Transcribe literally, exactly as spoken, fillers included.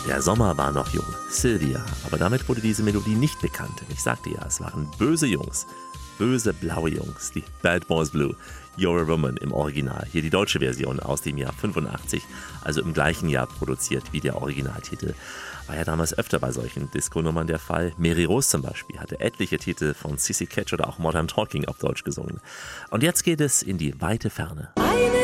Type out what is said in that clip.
Der Sommer war noch jung, Sylvia, aber damit wurde diese Melodie nicht bekannt. Ich sagte ja, es waren böse Jungs, böse blaue Jungs, die Bad Boys Blue, You're a Woman im Original. Hier die deutsche Version aus dem Jahr fünfundachtzig, also im gleichen Jahr produziert wie der Originaltitel. War ja damals öfter bei solchen Disco-Nummern der Fall. Mary Rose zum Beispiel hatte etliche Titel von Sissy Catch oder auch Modern Talking auf Deutsch gesungen. Und jetzt geht es in die weite Ferne. Eine